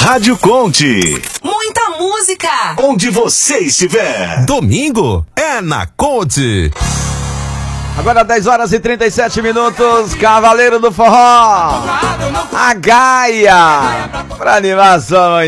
Rádio Conte. Muita música. Onde você estiver. Domingo é na Conte. Agora 10 horas e 37 minutos, Cavaleiro do Forró, a Gaia, pra animar a sua manhã.